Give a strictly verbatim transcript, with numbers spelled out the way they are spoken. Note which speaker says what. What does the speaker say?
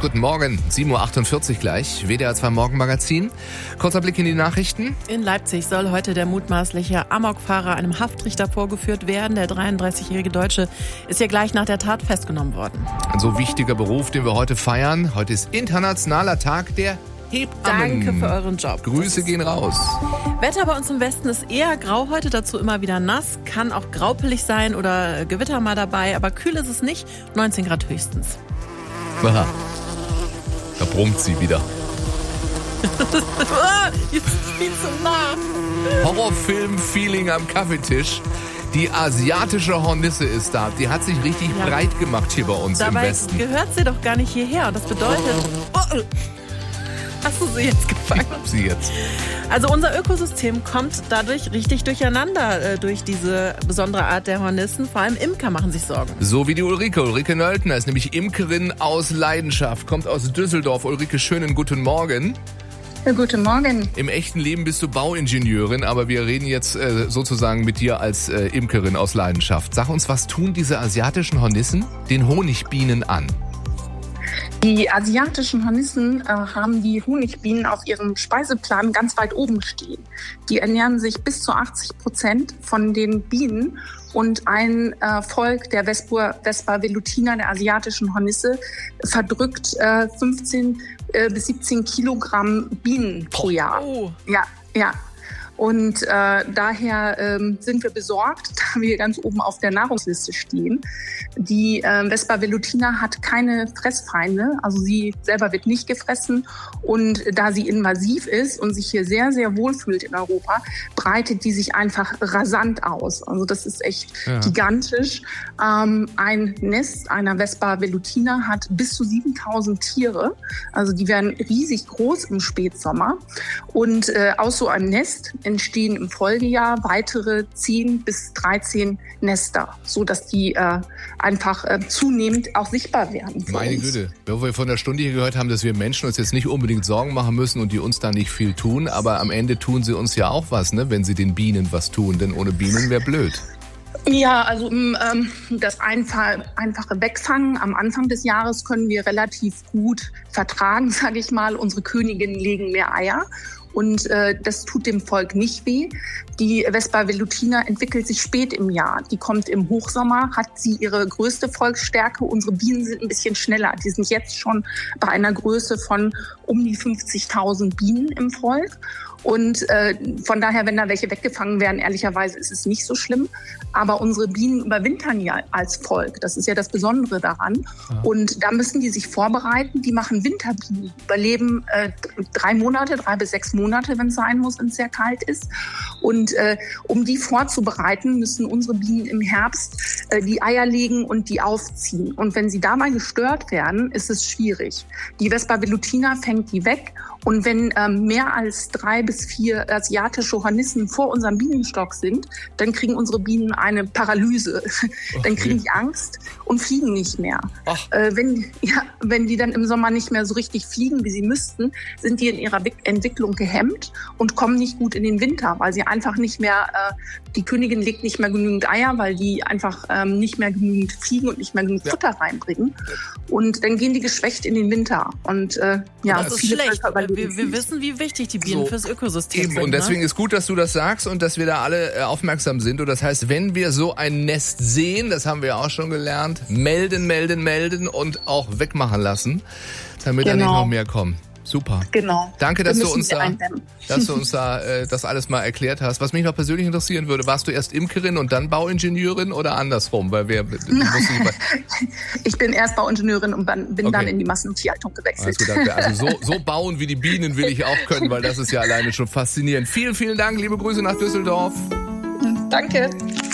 Speaker 1: guten Morgen. sieben Uhr achtundvierzig gleich, W D R zwei Morgenmagazin. Kurzer Blick in die Nachrichten.
Speaker 2: In Leipzig soll heute der mutmaßliche Amokfahrer einem Haftrichter vorgeführt werden. Der dreiunddreißigjährige Deutsche ist ja gleich nach der Tat festgenommen worden.
Speaker 1: Ein so wichtiger Beruf, den wir heute feiern. Heute ist internationaler Tag der Hebammen.
Speaker 2: Danke für euren Job.
Speaker 1: Grüße gehen raus.
Speaker 2: Wetter bei uns im Westen ist eher grau heute, dazu immer wieder nass. Kann auch graupelig sein oder Gewitter mal dabei, aber kühl ist es nicht. neunzehn Grad höchstens.
Speaker 1: Aha. Da brummt sie wieder.
Speaker 2: Jetzt ist viel zu nah.
Speaker 1: Horrorfilm-Feeling am Kaffeetisch. Die asiatische Hornisse ist da. Die hat sich richtig
Speaker 2: Ja.
Speaker 1: breit gemacht hier bei uns
Speaker 2: Dabei
Speaker 1: im Westen.
Speaker 2: gehört sie doch gar nicht hierher. Und das bedeutet... Oh, hast du sie jetzt gefangen?
Speaker 1: Ich hab sie jetzt.
Speaker 2: Also unser Ökosystem kommt dadurch richtig durcheinander äh, durch diese besondere Art der Hornissen. Vor allem Imker machen sich Sorgen.
Speaker 1: So wie die Ulrike. Ulrike Nöltner ist nämlich Imkerin aus Leidenschaft. Kommt aus Düsseldorf. Ulrike, schönen guten Morgen.
Speaker 3: Ja, guten Morgen.
Speaker 1: Im echten Leben bist du Bauingenieurin, aber wir reden jetzt äh, sozusagen mit dir als äh, Imkerin aus Leidenschaft. Sag uns, was tun diese asiatischen Hornissen den Honigbienen an?
Speaker 3: Die asiatischen Hornissen äh, haben die Honigbienen auf ihrem Speiseplan ganz weit oben stehen. Die ernähren sich bis zu achtzig Prozent von den Bienen und ein äh, Volk der Vespa, Vespa velutina, der asiatischen Hornisse, verdrückt äh, fünfzehn äh, bis siebzehn Kilogramm Bienen pro Jahr.
Speaker 2: Oh.
Speaker 3: Ja, ja. Und äh, daher ähm, sind wir besorgt, da wir ganz oben auf der Nahrungsliste stehen. Die äh, Vespa velutina hat keine Fressfeinde, also sie selber wird nicht gefressen. Und da sie invasiv ist und sich hier sehr, sehr wohl fühlt in Europa, breitet die sich einfach rasant aus. Also das ist echt ja. gigantisch. Ähm, ein Nest einer Vespa velutina hat bis zu siebentausend Tiere. Also die werden riesig groß im Spätsommer. Und äh, aus so einem Nest entstehen im Folgejahr weitere zehn bis dreizehn Nester, so dass die äh, einfach äh, zunehmend auch sichtbar werden.
Speaker 1: Meine
Speaker 3: uns.
Speaker 1: Güte, wo wir von der Stunde hier gehört haben, dass wir Menschen uns jetzt nicht unbedingt Sorgen machen müssen und die uns da nicht viel tun, aber am Ende tun sie uns ja auch was, ne, wenn sie den Bienen was tun, denn ohne Bienen wäre blöd.
Speaker 3: Ja, also ähm, das einfach, einfache Wegfangen am Anfang des Jahres können wir relativ gut vertragen, sage ich mal. Unsere Königinnen legen mehr Eier. Und äh, das tut dem Volk nicht weh. Die Vespa velutina entwickelt sich spät im Jahr. Die kommt im Hochsommer, hat sie ihre größte Volksstärke. Unsere Bienen sind ein bisschen schneller. Die sind jetzt schon bei einer Größe von um die fünfzigtausend Bienen im Volk. Und äh, von daher, wenn da welche weggefangen werden, ehrlicherweise ist es nicht so schlimm. Aber unsere Bienen überwintern ja als Volk. Das ist ja das Besondere daran. Ja. Und da müssen die sich vorbereiten. Die machen Winterbienen, überleben äh, drei Monate, drei bis sechs Monate, wenn es sein muss, wenn es sehr kalt ist. Und äh, um die vorzubereiten, müssen unsere Bienen im Herbst äh, die Eier legen und die aufziehen. Und wenn sie dabei gestört werden, ist es schwierig. Die Vespa velutina fängt die weg. Und wenn ähm, mehr als drei bis vier asiatische Hornissen vor unserem Bienenstock sind, dann kriegen unsere Bienen eine Paralyse. Okay. Dann kriegen die Angst und fliegen nicht mehr. Äh, wenn, ja, wenn die dann im Sommer nicht mehr so richtig fliegen, wie sie müssten, sind die in ihrer Entwicklung gehemmt und kommen nicht gut in den Winter, weil sie einfach nicht mehr, äh, die Königin legt nicht mehr genügend Eier, weil die einfach ähm, nicht mehr genügend fliegen und nicht mehr genügend ja. Futter reinbringen. Und dann gehen die geschwächt in den Winter. Und äh, ja,
Speaker 2: das ist schlecht. Wir, wir wissen, wie wichtig die Bienen so, fürs Ökosystem
Speaker 1: eben,
Speaker 2: sind.
Speaker 1: Und deswegen
Speaker 2: ne?
Speaker 1: ist gut, dass du das sagst und dass wir da alle äh, aufmerksam sind. Und das heißt, wenn wir so ein Nest sehen, das haben wir ja auch schon gelernt, melden, melden, melden und auch wegmachen lassen, damit genau. da nicht noch mehr kommen. Super.
Speaker 3: Genau.
Speaker 1: Danke, dass du uns da, dass du uns da äh, das alles mal erklärt hast. Was mich noch persönlich interessieren würde, warst du erst Imkerin und dann Bauingenieurin oder andersrum? Weil wir,
Speaker 3: ich bin erst Bauingenieurin und bin okay. dann in die Massentierhaltung gewechselt.
Speaker 1: Also so, so bauen wie die Bienen will ich auch können, weil das ist ja alleine schon faszinierend. Vielen, vielen Dank. Liebe Grüße nach Düsseldorf.
Speaker 3: Danke.